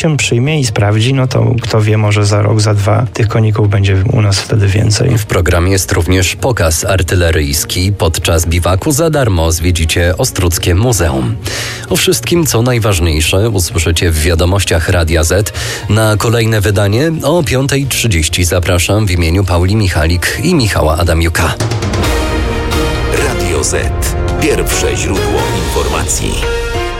się przyjmie i sprawdzi, no to kto wie, może za rok, za 2 tych koników będzie u nas wtedy więcej. W programie jest również pokaz artyleryjski. Podczas biwaku za darmo zwiedzicie Ostródzkie Muzeum. O wszystkim, co najważniejsze, usłyszycie w wiadomościach Radia Z. Na kolejne wydanie o 5:30 zapraszam w imieniu Pauli Michalik i Michała Adamiuka. Radio Z. Pierwsze źródło informacji.